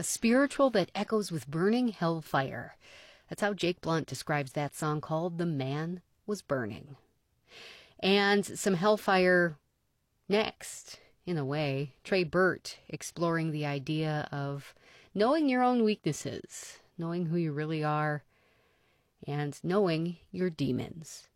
a spiritual that echoes with burning hellfire. That's how Jake Blunt describes that song called The Man Was Burning. And some hellfire next, in a way. Trey Burt exploring the idea of knowing your own weaknesses, knowing who you really are, and knowing your demons.